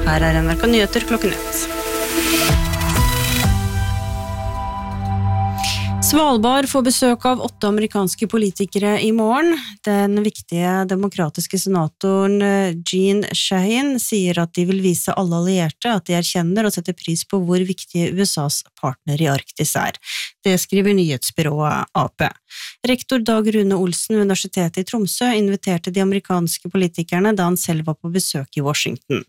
Her NRK Nyheter klokken 1. Svalbard får besøk av 8 amerikanske politikere i morgen. Den viktige demokratiske senatoren Jeanne Shaheen sier at de vil vise alle allierte at de erkjenner og setter pris på hvor viktig USAs partner i Arktis er. Det skriver nyhetsbyrået AP. Rektor Dag Rune Olsen ved Universitetet i Tromsø inviterte de amerikanske politikerne da han selv var på besøk i Washington.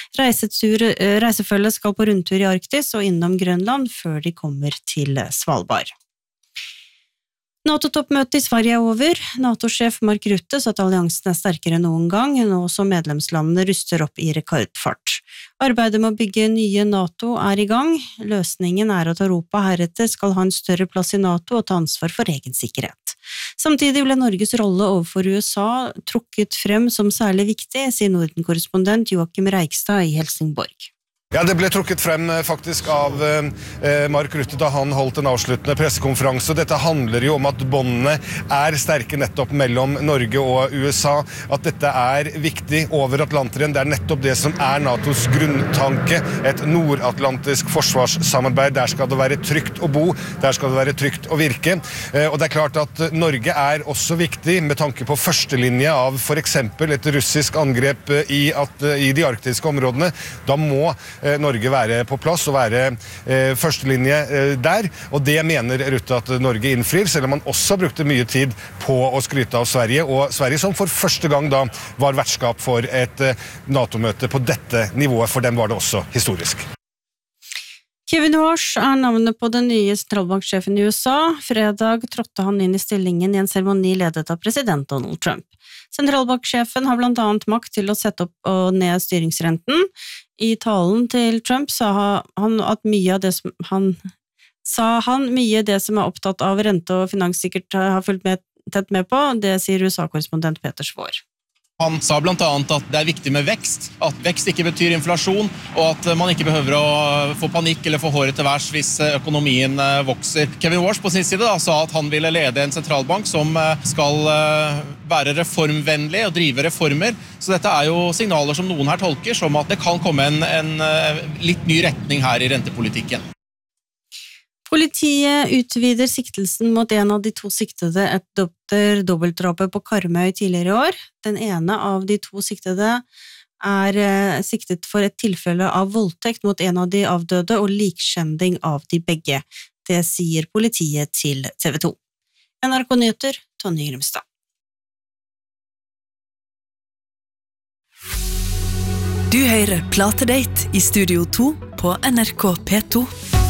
Reisefølget skal på rundtur i Arktis og innom Grønland før de kommer til Svalbard. NATO-toppmøtet i Sverige er over. NATO-sjef Mark Rutte sa at alliansen er sterkere enn noen gang, nå som medlemslandene ruster opp i rekordfart. Arbeidet med å bygge nye NATO er i gang. Løsningen er at Europa heretter skal ha en større plass i NATO og ta ansvar for egen sikkerhet. Samtidig ble Norges rolle overfor USA trukket frem som særlig viktig, sier Norden-korrespondent Joachim Reigstad i Helsingborg. Ja, det ble trukket frem faktisk av Mark Rutte da han holdt en avsluttende pressekonferanse. Dette handler jo om at båndene er sterke nettopp mellom Norge og USA, at dette er viktig over Atlanteren. Det er nettopp det som er NATOs grunntanke, et nordatlantisk forsvarssamarbeid. Der skal det være trygt å bo, der skal det være trygt å virke. Og det er klart at Norge er også viktig med tanke på førstelinje av for eksempel et russisk angrep i de arktiske områdene. Da må Norge være på plass og være førstelinje der, og det mener Rutte at Norge innfrir, selv om man også brukte mye tid på å skryte av Sverige, og Sverige som for første gang da var vertskap for et NATO-møte på dette nivået, for dem var det også historisk. Kevin Warsh er navnet på den nye sentralbanksjefen i USA. Fredag trådte han inn i stillingen i en seremoni ledet av president Donald Trump. Sentralbanksjefen har blant annet makt til å sette opp og ned styringsrenten. I talen til Trump sa han mye av det som er opptatt av rente og finans sikkert har fulgt tett med på. Det sier USA-korrespondent Peter Svår. Han sa blant annet at det er viktig med vekst, at vekst ikke betyr inflasjon, og at man ikke behøver å få panikk eller få håret til værs hvis økonomien vokser. Kevin Warsh på sin side sa at han ville lede en sentralbank som skal være reformvennlig og drive reformer, så dette er jo signaler som noen her tolker som at det kan komme en litt ny retning her i rentepolitikken. Politiet utvider siktelsen mot en av de 2 siktede etter dobbeltdrapet på Karmøy tidligere i år. Den ene av de 2 siktede er siktet for et tilfelle av voldtekt mot en av de avdøde og likskjending av de begge. Det sier politiet til TV 2. NRK Nyheter, Tonje Grimstad. Du hører Platedate i Studio 2 på NRK P2.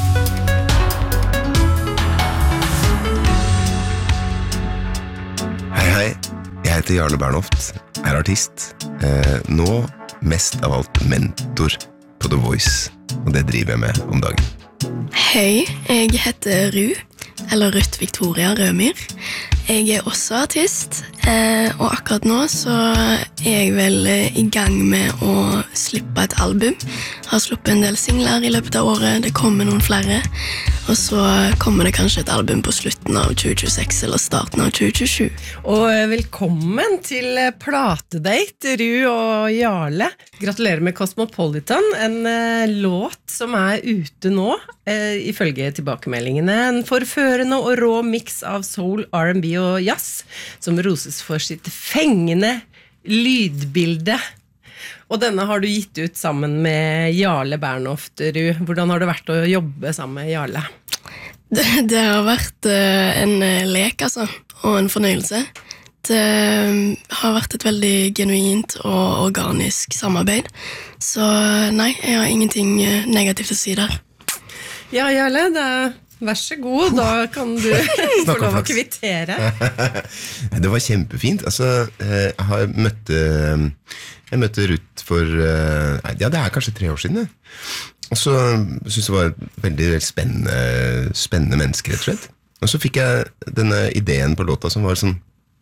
Hei, jeg heter Jarle Bernhoft, er artist, nå mest av alt mentor på The Voice, og det driver jeg med om dagen. Hei, jeg heter Ru, eller Ruth Victoria Rømyr. Jeg er også artist, og akkurat nå så er jeg vel i gang med å slippe et album. Jeg har sluppet en del singler i løpet av året, det kommer noen flere, og så kommer det kanskje et album på slutten av 2026 eller starten av 2027. Og velkommen til Platedate, Ru og Jarle. Gratulerer med Cosmopolitan, en låt som er ute nå, ifølge tilbakemeldingene. En forførende og rå mix av soul, R&B og jazz, som roses for sitt fengende lydbilde. Og denne har du gitt ut sammen med Jarle Bernhoft, Ru. Hvordan har det vært å jobbe sammen med Jarle? Det har vært en lek, altså, og en fornøyelse. Det har vært et veldig genuint og organisk samarbeid. Så nei, jeg har ingenting negativt å si der. Ja, Jarle, vær så god, da kan du få lov å kvittere. Det var kjempefint. Altså, jeg møtte Ruth for, det er kanskje 3 år siden. Og så synes jeg det var et veldig spennende menneske, rett og slett. Og så fikk jeg denne ideen på låta som var sånn,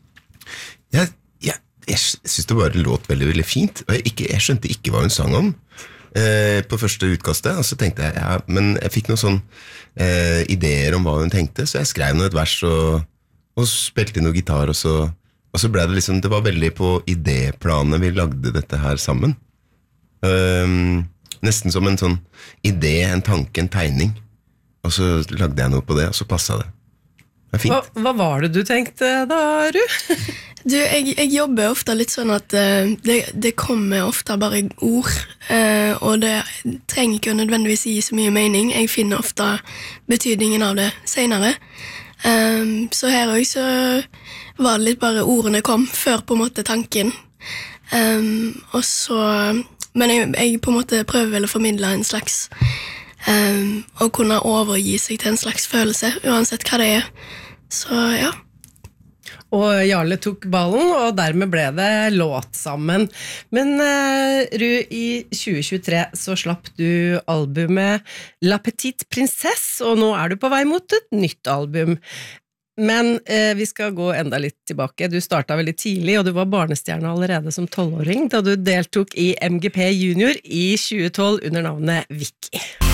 jeg synes det bare låt veldig, veldig fint, og jeg skjønte ikke hva hun sang om på første utkastet, og så tenkte jeg, men jeg fikk noen sånn ideer om hva hun tenkte, så jeg skrev noe et vers og spilte inn noe gitar, og så ble det var veldig på idéplanet vi lagde dette her sammen. Nesten som en sånn idé, en tanke, en tegning. Og så lagde jeg noe på det, og så passet det. Det fint. Hva var det du tenkte da, Ru? Jeg jobber ofte litt sånn at det kommer ofte bare ord, og det trenger ikke nødvendigvis gi så mye mening. Jeg finner ofte betydningen av det senere. Så her også så var det litt bare ordene kom før på en måte tanken. Og så, men jeg på en måte prøver vel å formidle en slags å kunne overgi seg til en slags følelse, uansett hva det Så ja. Og Jarle tok ballen, og dermed ble det låt sammen. Men Ru, i 2023 så slapp du albumet La Petite Princesse, og nå er du på vei mot et nytt album. Men vi skal gå enda litt tilbake. Du startet veldig tidlig, og du var barnestjerne allerede som 12-åring, da du deltok i MGP Junior i 2012 under navnet Vicky.